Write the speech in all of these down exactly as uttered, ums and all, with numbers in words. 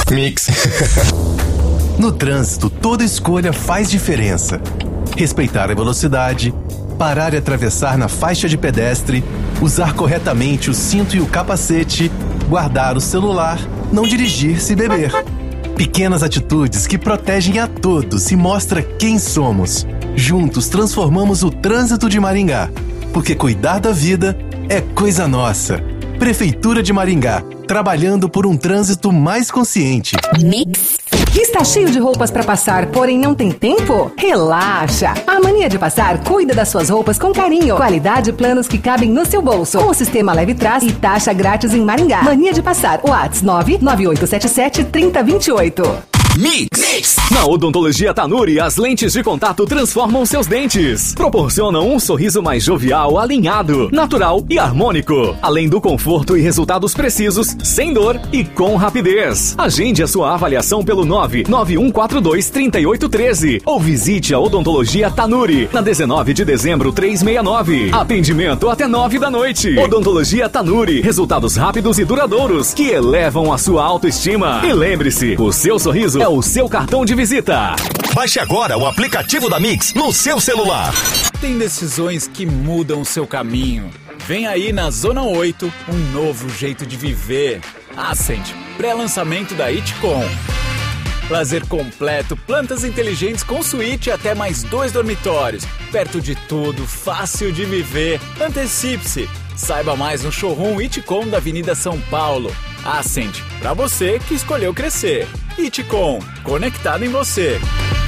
Mix. No trânsito, toda escolha faz diferença. Respeitar a velocidade, parar e atravessar na faixa de pedestre, usar corretamente o cinto e o capacete, guardar o celular, não dirigir se beber. Pequenas atitudes que protegem a todos e mostram quem somos. Juntos transformamos o trânsito de Maringá, porque cuidar da vida é coisa nossa. Prefeitura de Maringá, trabalhando por um trânsito mais consciente. Mix. Está cheio de roupas para passar, porém não tem tempo? Relaxa! A Mania de Passar cuida das suas roupas com carinho. Qualidade e planos que cabem no seu bolso. Com o sistema Leve Trás e taxa grátis em Maringá. Mania de Passar. WhatsApp nove nove oito sete sete três zero dois oito. Mix. Mix. Na Odontologia Tanuri, as lentes de contato transformam seus dentes. Proporcionam um sorriso mais jovial, alinhado, natural e harmônico. Além do conforto e resultados precisos, sem dor e com rapidez. Agende a sua avaliação pelo nove nove um quatro dois três oito um três ou visite a Odontologia Tanuri, na dezenove de dezembro trezentos e sessenta e nove. Atendimento até nove da noite. Odontologia Tanuri, resultados rápidos e duradouros que elevam a sua autoestima. E lembre-se, o seu sorriso é o seu cartão de visita. Baixe agora o aplicativo da Mix no seu celular. Tem decisões que mudam o seu caminho. Vem aí na Zona oito, um novo jeito de viver. Ascend, pré-lançamento da Itcom. Lazer completo, plantas inteligentes com suíte e até mais dois dormitórios. Perto de tudo, fácil de viver. Antecipe-se. Saiba mais no showroom Itcom da Avenida São Paulo. Ascend, pra você que escolheu crescer. Itcom, conectado em você.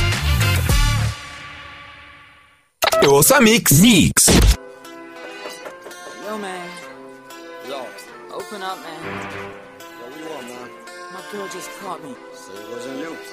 Eu ouço a Mix. Mix. Yo, man. Yo. Open up, man. What do you want, man? My girl just caught me. So it wasn't you.